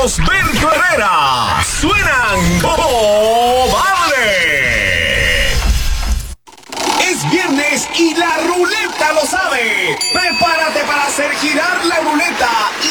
los Berto Herrera. Suenan cobarde. Es viernes y la ruleta lo sabe. Prepárate para hacer girar la ruleta